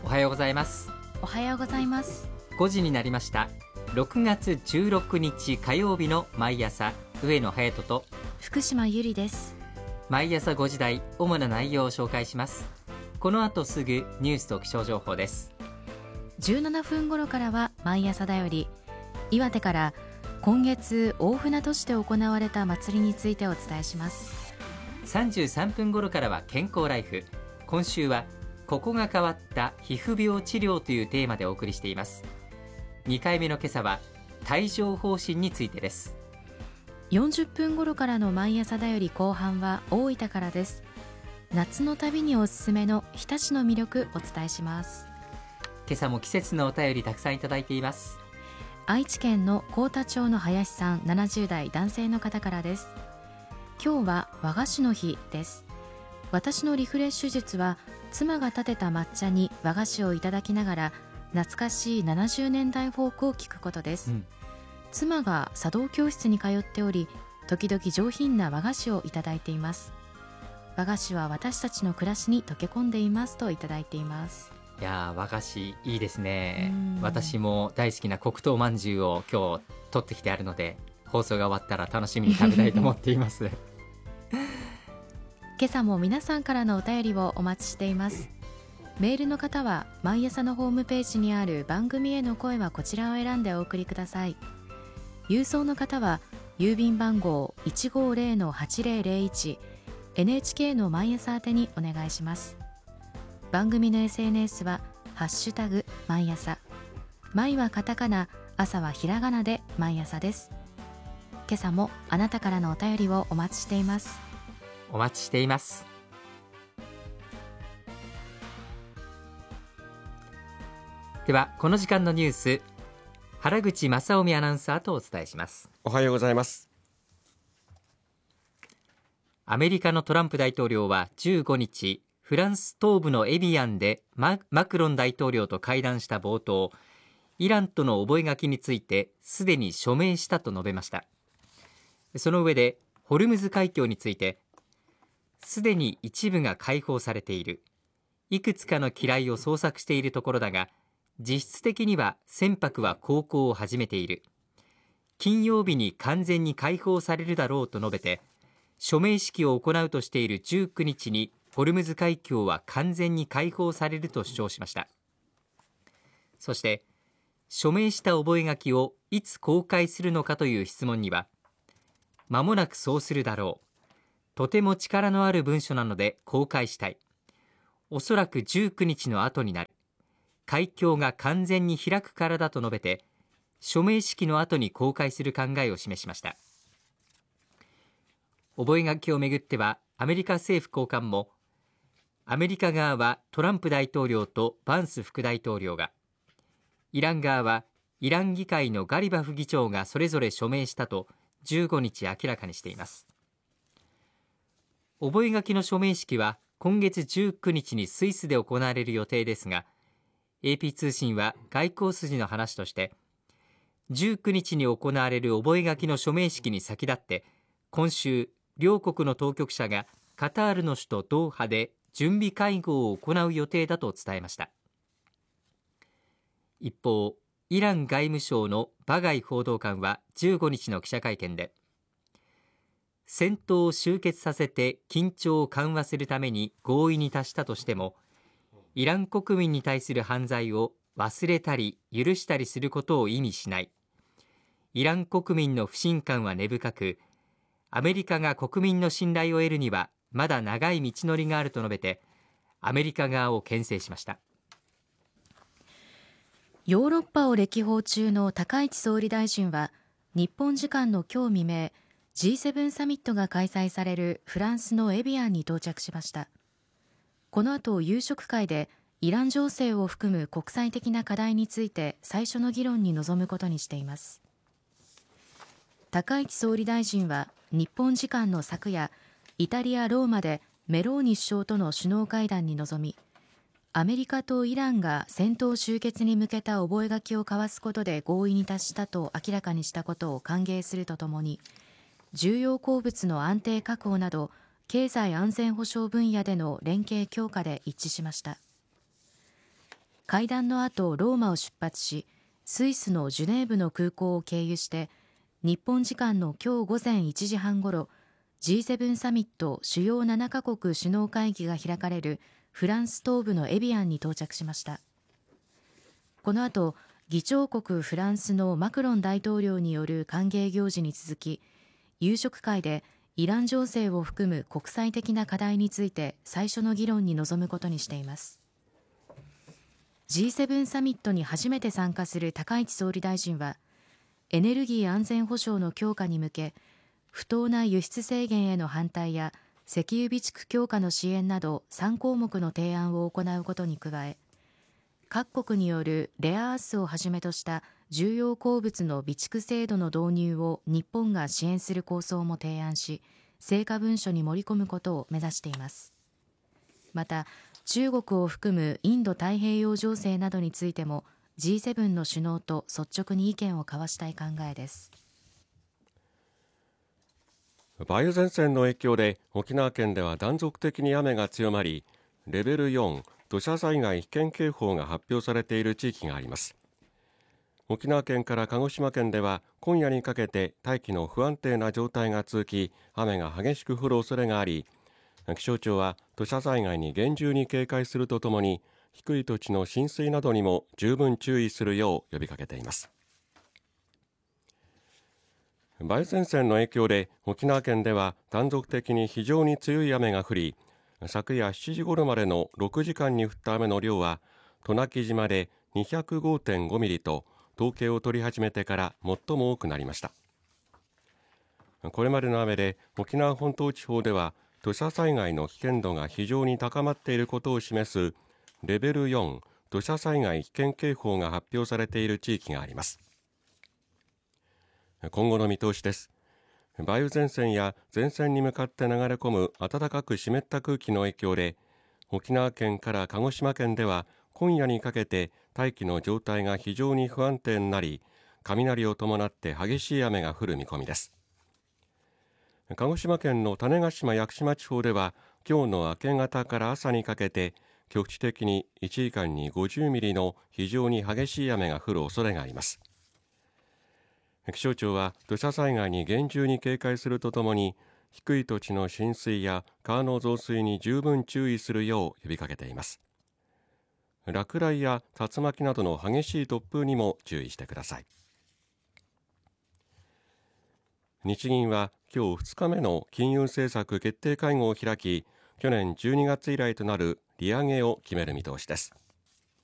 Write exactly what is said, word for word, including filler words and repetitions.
おはようございます。 おはようございます。 ごじになりました。ろくがつじゅうろくにち火曜日の毎朝、上野隼人と福島ゆりです。 毎朝ごじ台、主な内容を紹介します。この後すぐニュースと気象情報です。 じゅうななふん頃からは毎朝だより、岩手から今月大船渡市で行われた祭りについてお伝えします。 さんじゅうさんぷん頃からは健康ライフ。今週はここが変わった皮膚病治療というテーマでお送りしています。にかいめの今朝は帯状疱疹についてです。 よんじゅっぷん頃からの毎朝だより後半は大分からです。夏の旅におすすめの日田市の魅力お伝えします。 今朝も季節のお便りたくさんいただいています。 愛知県の幸田町の林さん、ななじゅう代男性の方からです。今日は和菓子の日です。私のリフレッシュ術は妻が立てた抹茶に和菓子をいただきながら懐かしいななじゅうねんだいフォークを聞くことです、うん、妻が茶道教室に通っており、時々上品な和菓子をいただいています。和菓子は私たちの暮らしに溶け込んでいますといただいています。 いや和菓子いいですね。私も大好きな黒糖まんじゅうを今日取ってきてあるので、放送が終わったら楽しみに食べたいと思っています今朝も皆さんからのお便りをお待ちしています。メールの方は毎朝のホームページにある番組への声はこちらを選んでお送りください。郵送の方は郵便番号 いちごーぜろのはちぜろぜろいち エヌエイチケー の毎朝宛てにお願いします。番組の エスエヌエス はハッシュタグ毎朝、毎はカタカナ、朝はひらがなで毎朝です。今朝もあなたからのお便りをお待ちしています。 お待ちしています。ではこの時間のニュース、原口正臣アナウンサーとお伝えします。 おはようございます。 アメリカのトランプ大統領はじゅうごにち、フランス東部のエビアンで マ, マクロン大統領と会談した冒頭、イランとの覚書についてすでに署名したと述べました。その上でホルムズ海峡について、すでに一部が解放されている、いくつかの機雷を捜索しているところだが、実質的には船舶は航行を始めている、金曜日に完全に解放されるだろうと述べて、署名式を行うとしているじゅうくにちにホルムズ海峡は完全に解放されると主張しました。そして署名した覚書をいつ公開するのかという質問には、間もなくそうするだろう、とても力のある文書なので公開したい、おそらくじゅうくにちの後になる、海峡が完全に開くからだと述べて、署名式の後に公開する考えを示しました。覚書をめぐってはアメリカ政府高官も、アメリカ側はトランプ大統領とバンス副大統領が、イラン側はイラン議会のガリバフ議長がそれぞれ署名したとじゅうごにち明らかにしています。覚書の署名式は今月じゅうくにちにスイスで行われる予定ですが、 エーピー 通信は外交筋の話として、じゅうくにちに行われる覚書の署名式に先立って、今週両国の当局者がカタールの首都ドーハで準備会合を行う予定だと伝えました。一方、イラン外務省のバガイ報道官はじゅうごにちの記者会見で、戦闘を終結させて緊張を緩和するために合意に達したとしても、イラン国民に対する犯罪を忘れたり許したりすることを意味しない、イラン国民の不信感は根深く、アメリカが国民の信頼を得るにはまだ長い道のりがあると述べて、アメリカ側を牽制しました。 ヨーロッパを歴訪中の高市総理大臣は、日本時間の今日未明、ジーセブン サミットが開催されるフランスのエビアンに到着しました。この後夕食会でイラン情勢を含む国際的な課題について最初の議論に臨むことにしています。高市総理大臣は日本時間の昨夜、イタリア・ローマでメローニ首相との首脳会談に臨み、アメリカとイランが戦闘終結に向けた覚書を交わすことで合意に達したと明らかにしたことを歓迎するとともに、重要鉱物の安定確保など経済安全保障分野での連携強化で一致しました。 会談の後ローマを出発し、スイスのジュネーブの空港を経由して日本時間の今日午前いちじはんごろ、 ジーセブン サミット主要ななカ国首脳会議が開かれるフランス東部のエビアンに到着しました。この後、議長国フランスのマクロン大統領による歓迎行事に続き、夕食会でイラン情勢を含む国際的な課題について最初の議論に臨むことにしています。 ジーセブン サミットに初めて参加する高市総理大臣は、エネルギー安全保障の強化に向け、不当な輸出制限への反対や石油備蓄強化の支援などさんこうもくの提案を行うことに加え、各国によるレアアースをはじめとした重要鉱物の備蓄制度の導入を日本が支援する構想も提案し、成果文書に盛り込むことを目指しています。また、中国を含むインド太平洋情勢などについても ジーセブン の首脳と率直に意見を交わしたい考えです。 梅雨前線の影響で沖縄県では断続的に雨が強まり、レベルよん土砂災害危険警報が発表されている地域があります。沖縄県から鹿児島県では今夜にかけて大気の不安定な状態が続き、雨が激しく降る恐れがあり、気象庁は土砂災害に厳重に警戒するとともに、低い土地の浸水などにも十分注意するよう呼びかけています。梅雨前線の影響で沖縄県では断続的に非常に強い雨が降り、昨夜しちじごろまでのろくじかんに降った雨の量は渡名喜島で にひゃくごてんごミリと統計を取り始めてから最も多くなりました。これまでの雨で沖縄本島地方では土砂災害の危険度が非常に高まっていることを示すレベルよん土砂災害危険警報が発表されている地域があります。今後の見通しです。梅雨前線や前線に向かって流れ込む暖かく湿った空気の影響で、沖縄県から鹿児島県では今夜にかけて大気の状態が非常に不安定になり、雷を伴って激しい雨が降る見込みです。鹿児島県の種子島・屋久島地方では今日の明け方から朝にかけて局地的にいちじかんにごじゅうミリの非常に激しい雨が降る恐れがあります。気象庁は土砂災害に厳重に警戒するとともに、低い土地の浸水や川の増水に十分注意するよう呼びかけています。落雷や竜巻などの激しい突風にも注意してください。日銀は今日ふつかめの金融政策決定会合を開き、去年じゅうにがつ以来となる利上げを決める見通しです。